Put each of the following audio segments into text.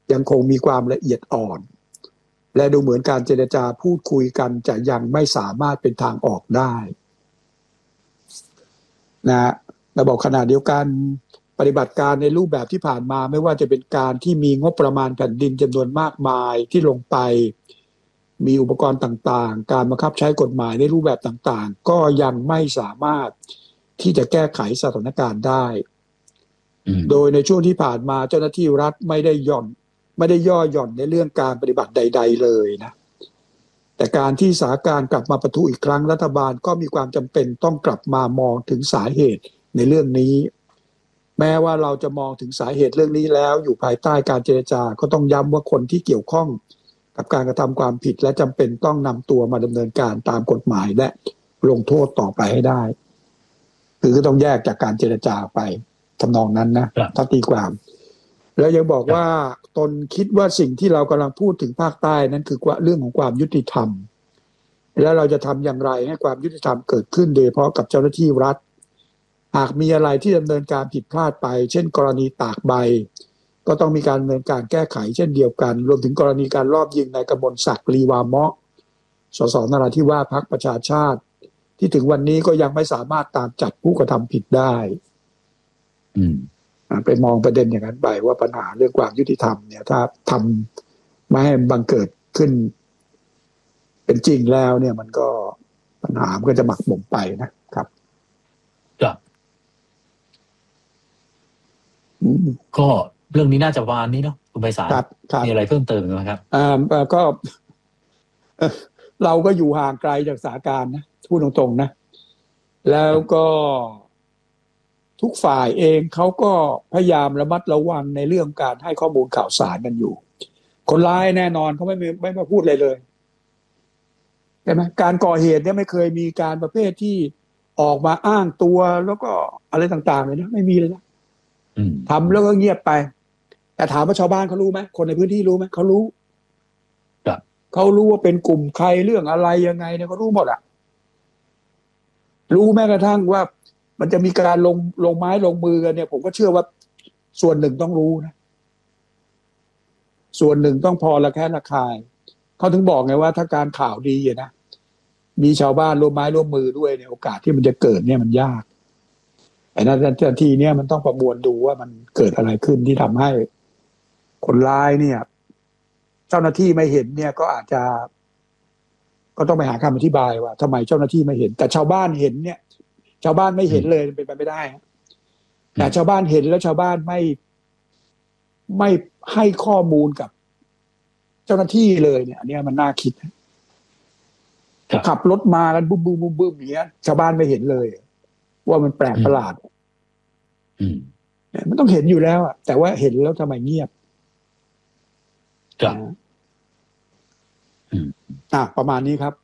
ยังคงมีความละเอียดอ่อนและดูเหมือนการเจรจาพูดคุยกันจะยังไม่สามารถเป็นทางออกได้นะระบบขณะเดียวกันปฏิบัติการในรูปแบบที่ผ่านมาไม่ว่าจะเป็นการที่มีงบประมาณแผ่นดินจำนวนมากมายที่ลงไปมีอุปกรณ์ต่างๆการบังคับใช้กฎหมายในรูปแบบต่างๆก็ยังไม่สามารถที่จะแก้ไขสถานการณ์ได้โดยในช่วงที่ผ่านมาเจ้าหน้าที่รัฐไม่ได้ย่อหย่อนในเรื่องการปฏิบัติใดๆเลยนะแต่การที่สถานการณ์กลับมาปะทุอีกครั้งรัฐบาลก็มีความจำเป็นต้องกลับมามองถึงสาเหตุในเรื่องนี้แม้ว่าเราจะมองถึงสาเหตุเรื่องนี้แล้วอยู่ภายใต้การเจรจาก็ต้องย้ำว่าคนที่เกี่ยวข้องกับการกระทำความผิดและจำเป็นต้องนำตัวมาดำเนินการตามกฎหมายและลงโทษต่อไปให้ได้คือก็ต้องแยกจากการเจรจาไปทำนองนั้นนะถ้าตีความแล้วยังบอกว่าตนคิดว่าสิ่งที่เรากำลังพูดถึงภาคใต้นั้นคือเรื่องของความยุติธรรมแล้วเราจะทำอย่างไรให้ความยุติธรรมเกิดขึ้นโดยเฉพาะกับเจ้าหน้าที่รัฐหากมีอะไรที่ดำเนินการผิดพลาดไปเช่นกรณีตากใบก็ต้องมีการดำเนินการแก้ไขเช่นเดียวกันรวมถึงกรณีการลอบยิงนายกมลศักดิ์ลีวาเมาะสสนราธิวาสพรรคประชาชาติที่ถึงวันนี้ก็ยังไม่สามารถตามจับผู้กระทำผิดได้ไปมองประเด็นอย่างนั้นไปว่าปัญหาเรื่องความยุติธรรมเนี่ยถ้าทำไม่ให้บังเกิดขึ้นเป็นจริงแล้วเนี่ยมันก็ปัญหามันก็จะหมักหมมไปนะครับก็เรื่องนี้น่าจะวานนี้เนาะคุณไพศาลมีอะไรเพิ่มเติมไหมครับก็เราก็อยู่ห่างไกลจากสถานการณ์นะพูดตรงๆนะแล้วก็ทุกฝ่ายเองเขาก็พยายามระมัดระวังในเรื่องการให้ข้อมูลข่าวสารกันอยู่คนร้ายแน่นอนเขาไม่มาพูดอะไรเลยใช่ไหมการก่อเหตุเนี่ยไม่เคยมีการประเภทที่ออกมาอ้างตัวแล้วก็อะไรต่างๆเลยนะไม่มีเลยนะทำแล้วก็เงียบไปแต่ถามว่าชาวบ้านเขารู้ไหมคนในพื้นที่รู้ไหมเขารู้เขารู้ว่าเป็นกลุ่มใครเรื่องอะไรยังไงเนี่ยเขารู้หมดอะรู้แม้กระทั่งว่ามันจะมีการลงไม้ลงมือกันเนี่ยผมก็เชื่อว่าส่วนหนึ่งต้องรู้นะส่วนหนึ่งต้องพอระแคะระคายเขาถึงบอกไงว่าถ้าการข่าวดีนะมีชาวบ้านร่วมไม้ร่วมมือด้วยเนี่ยโอกาสที่มันจะเกิดเนี่ยมันยากแต่ในนาทีนี้มันต้องประมวลดูว่ามันเกิดอะไรขึ้นที่ทำให้คนร้ายเนี่ยเจ้าหน้าที่ไม่เห็นเนี่ยก็อาจจะก็ต้องไปหาคำอธิบายว่าทำไมเจ้าหน้าที่ไม่เห็นแต่ชาวบ้านเห็นเนี่ยชาวบ้านไม่เห็นเลยเป็นไปไม่ได้แต่ชาวบ้านเห็นแล้วชาวบ้านไม่ให้ข้อมูลกับเจ้าหน้าที่เลยเนี่ยอันนี้มันน่าคิดขับรถมากันบึ้มบึ้มบึ้มบึ้มอย่างเงี้ยชาวบ้านไม่เห็นเลยว่ามันแปลกประหลาดมันต้องเห็นอยู่แล้วแต่ว่าเห็นแล้วทำไมเงียบประมาณนี้ครับ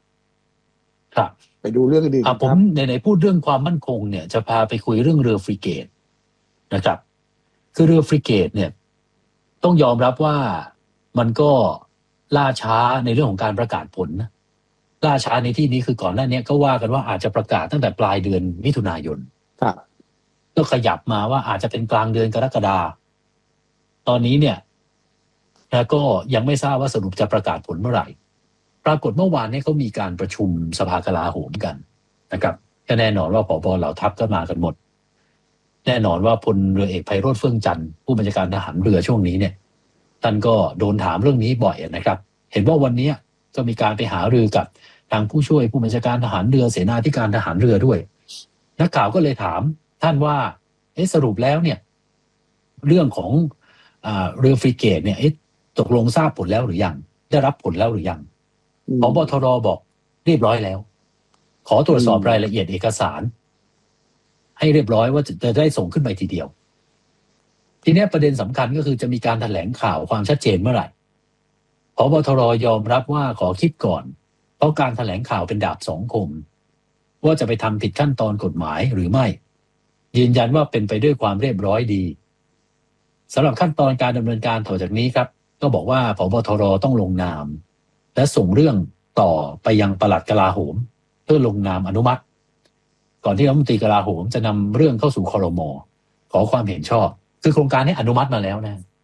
ไปดูเรื่องอื่นผมในพูดเรื่องความมั่นคงเนี่ยจะพาไปคุยเรื่องเรือฟริเกตนะครับคือเรือฟริเกตเนี่ยต้องยอมรับว่ามันก็ล่าช้าในเรื่องของการประกาศผลนะล่าช้าในที่นี้คือก่อนหน้านี้ก็ว่ากันว่าอาจจะประกาศตั้งแต่ปลายเดือนมิถุนายนก็ขยับมาว่าอาจจะเป็นกลางเดือนกรกฎาคมตอนนี้เนี่ยก็ยังไม่ทราบว่าสรุปจะประกาศผลเมื่อไหร่ปรากฏเมื่อวานนี้เขามีการประชุมสภากลาโหมกันนะครับก็แน่นอนว่าผบ.เหล่าทัพก็มากันหมดแน่นอนว่าพลเรือเอกไพโรจน์เฟื่องจันทร์ผู้บัญชาการทหารเรือช่วงนี้เนี่ยท่านก็โดนถามเรื่องนี้บ่อยนะครับเห็นว่าวันนี้ก็มีการไปหารือกับทางผู้ช่วยผู้บัญชาการทหารเรือเสนาธิการทหารเรือด้วยนักข่าวก็เลยถามท่านว่าสรุปแล้วเนี่ยเรื่องของเรือฟริเกตเนี่ยตกลงทราบผลแล้วหรือยังได้รับผลแล้วหรือยังผบ.ทร.บอกเรียบร้อยแล้วขอตรวจสอบรายละเอียดเอกสารให้เรียบร้อยว่าจะได้ส่งขึ้นไปทีเดียวทีนี้ประเด็นสำคัญก็คือจะมีการแถลงข่าวความชัดเจนเมื่อไหร่ผบ.ทร.ยอมรับว่าขอคิดก่อนเพราะการแถลงข่าวเป็นดาบสองคมว่าจะไปทำผิดขั้นตอนกฎหมายหรือไม่ยืนยันว่าเป็นไปด้วยความเรียบร้อยดีสำหรับขั้นตอนการดำเนินการต่อจากนี้ครับก็บอกว่าผบ.ทร.ต้องลงนามและส่งเรื่องต่อไปยังปลัดกลาโหมเพื่อลงนามอนุมัติก่อนที่รัฐมนตรีกลาโหมจะนำเรื่องเข้าสู่ครม.ขอความเห็นชอบคือโครงการนี้อนุมัติมาแล้วนะ